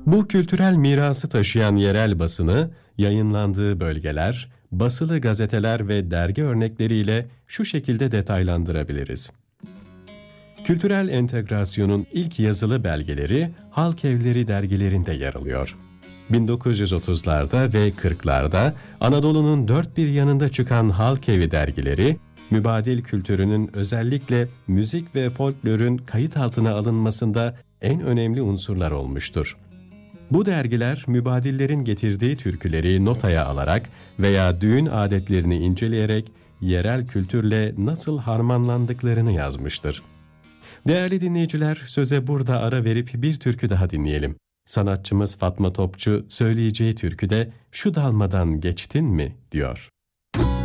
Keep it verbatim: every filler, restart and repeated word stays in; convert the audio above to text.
Bu kültürel mirası taşıyan yerel basını, yayınlandığı bölgeler, basılı gazeteler ve dergi örnekleriyle şu şekilde detaylandırabiliriz. Kültürel entegrasyonun ilk yazılı belgeleri Halk Evleri dergilerinde yer alıyor. bin dokuz yüz otuzlarda ve kırklarda Anadolu'nun dört bir yanında çıkan Halk Evi dergileri, mübadil kültürünün özellikle müzik ve folklorun kayıt altına alınmasında en önemli unsurlar olmuştur. Bu dergiler mübadillerin getirdiği türküleri notaya alarak veya düğün adetlerini inceleyerek yerel kültürle nasıl harmanlandıklarını yazmıştır. Değerli dinleyiciler, söze burada ara verip bir türkü daha dinleyelim. Sanatçımız Fatma Topçu söyleyeceği türküde "Şu dalmadan geçtin mi?" diyor.